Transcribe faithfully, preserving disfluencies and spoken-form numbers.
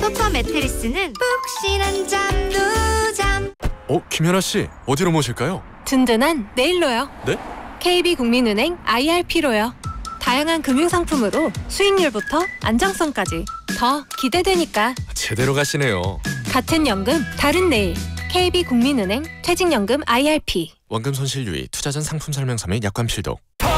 소파 매트리스는 푹신한 잠, 누잠. 어, 김연아 씨, 어디로 모실까요? 든든한 내일로요. 네? 케이비국민은행 아이알피로요. 다양한 금융상품으로 수익률부터 안정성까지 더 기대되니까. 제대로 가시네요. 같은 연금, 다른 내일. 케이비국민은행 퇴직연금 아이알피. 원금 손실 유의, 투자 전 상품 설명서 및 약관 필독.